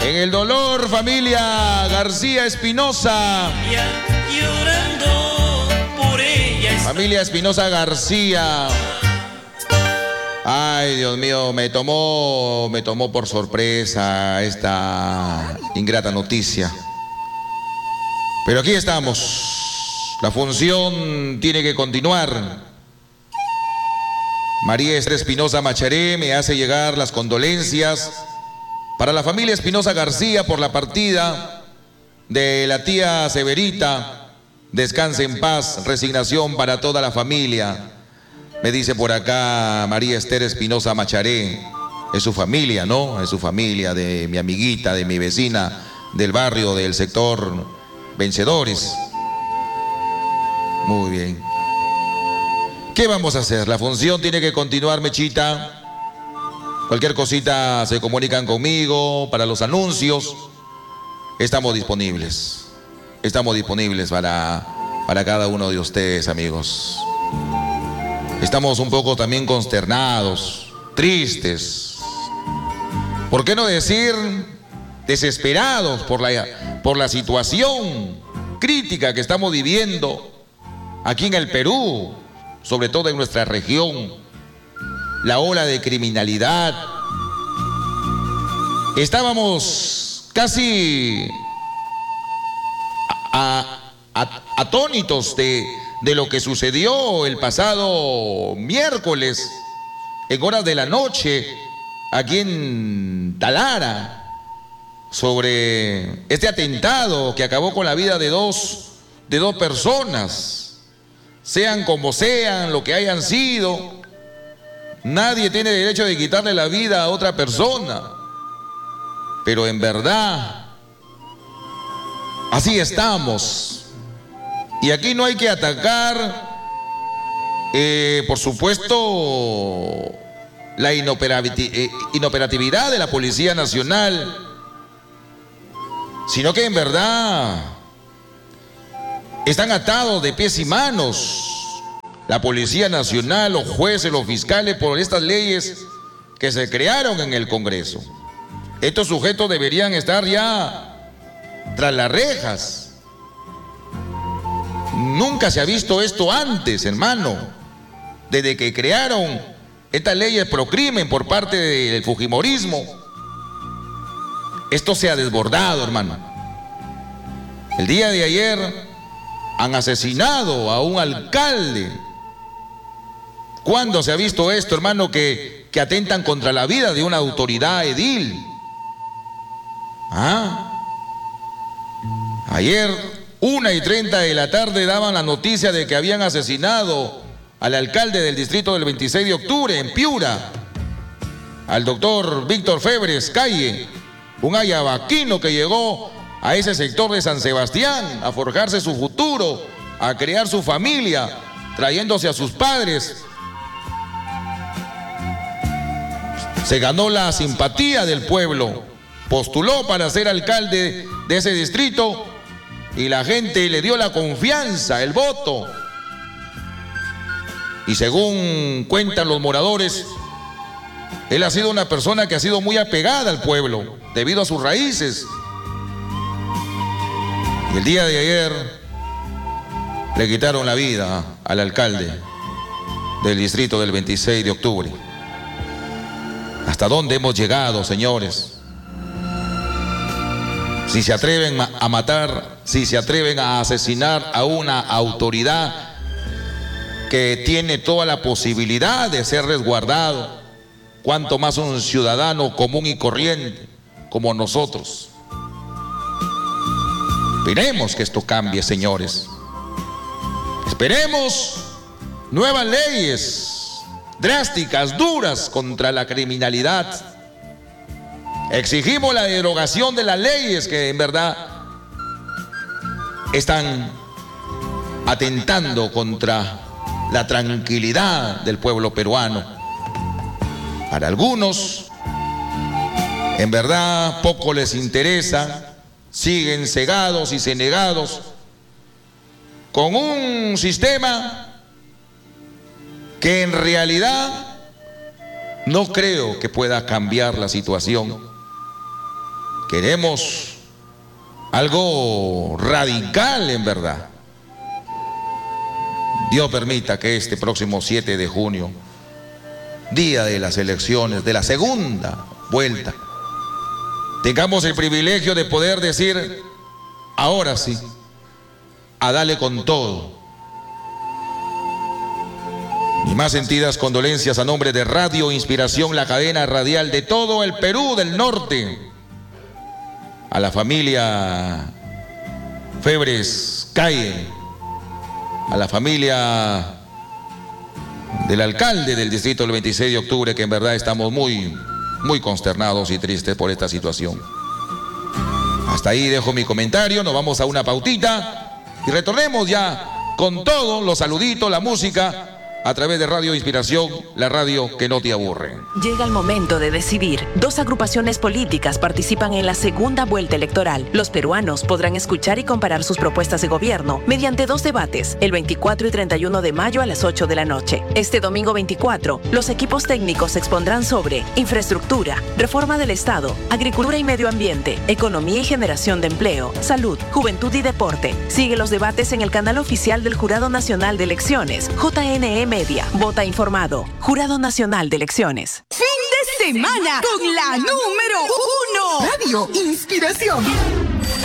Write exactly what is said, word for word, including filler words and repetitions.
En el dolor, familia García Espinosa. Llorando por ella. Familia Espinosa García. Ay, Dios mío, me tomó, me tomó por sorpresa esta ingrata noticia. Pero aquí estamos. La función tiene que continuar. María Esther Espinosa Macharé me hace llegar las condolencias para la familia Espinosa García por la partida de la tía Severita. Descanse en paz, resignación para toda la familia. Me dice por acá María Esther Espinosa Macharé. Es su familia, ¿no? Es su familia, de mi amiguita, de mi vecina, del barrio, del sector Vencedores. Muy bien. ¿Qué vamos a hacer? La función tiene que continuar, Mechita. Cualquier cosita se comunican conmigo para los anuncios. Estamos disponibles. Estamos disponibles para, para cada uno de ustedes, amigos. Estamos un poco también consternados, tristes. ¿Por qué no decir desesperados por la, por la situación crítica que estamos viviendo aquí en el Perú, sobre todo en nuestra región? La ola de criminalidad. Estábamos casi a, a, atónitos de, de lo que sucedió el pasado miércoles en horas de la noche aquí en Talara, sobre este atentado que acabó con la vida de dos, de dos personas. Sean como sean, lo que hayan sido, nadie tiene derecho de quitarle la vida a otra persona. Pero en verdad, así estamos. Y aquí no hay que atacar, eh, por supuesto, la inoperatividad de la Policía Nacional, sino que en verdad están atados de pies y manos la Policía Nacional, los jueces, los fiscales, por estas leyes que se crearon en el Congreso. Estos sujetos deberían estar ya tras las rejas. Nunca se ha visto esto antes, hermano. Desde que crearon estas leyes pro crimen por parte del fujimorismo, esto se ha desbordado, hermano. El día de ayer han asesinado a un alcalde. ¿Cuándo se ha visto esto, hermano, que, que atentan contra la vida de una autoridad edil? ¿Ah? Ayer, una y treinta de la tarde, daban la noticia de que habían asesinado al alcalde del distrito del veintiséis de octubre, en Piura, al doctor Víctor Febres Calle, un ayabaquino que llegó a ese sector de San Sebastián a forjarse su futuro, a crear su familia, trayéndose a sus padres. Se ganó la simpatía del pueblo, postuló para ser alcalde de ese distrito y la gente le dio la confianza, el voto. Y según cuentan los moradores, él ha sido una persona que ha sido muy apegada al pueblo debido a sus raíces. Y el día de ayer le quitaron la vida al alcalde del distrito del veintiséis de octubre. ¿Hasta dónde hemos llegado, señores? Si se atreven a matar, si se atreven a asesinar a una autoridad que tiene toda la posibilidad de ser resguardado, cuanto más un ciudadano común y corriente como nosotros. Esperemos que esto cambie, señores. Esperemos nuevas leyes drásticas, duras contra la criminalidad. Exigimos la derogación de las leyes que en verdad están atentando contra la tranquilidad del pueblo peruano. Para algunos, en verdad, poco les interesa, siguen cegados y cenegados con un sistema que en realidad no creo que pueda cambiar la situación, Queremos algo radical en verdad. Dios permita que este próximo siete de junio, día de las elecciones, de la segunda vuelta, tengamos el privilegio de poder decir, ahora sí, a darle con todo. Mis más sentidas condolencias a nombre de Radio Inspiración, la cadena radial de todo el Perú del Norte, a la familia Febres Calle, a la familia del alcalde del distrito del veintiséis de octubre, que en verdad estamos muy, muy consternados y tristes por esta situación. Hasta ahí dejo mi comentario, nos vamos a una pautita y retornemos ya con todos los saluditos, la música, a través de Radio Inspiración, la radio que no te aburre. Llega el momento de decidir. Dos agrupaciones políticas participan en la segunda vuelta electoral. Los peruanos podrán escuchar y comparar sus propuestas de gobierno mediante dos debates, el veinticuatro y treinta y uno de mayo a las ocho de la noche. Este domingo veinticuatro, los equipos técnicos expondrán sobre infraestructura, reforma del Estado, agricultura y medio ambiente, economía y generación de empleo, salud, juventud y deporte. Sigue los debates en el canal oficial del Jurado Nacional de Elecciones, J N E Media. Vota informado. Jurado Nacional de Elecciones. Fin de semana con la número uno. Radio Inspiración.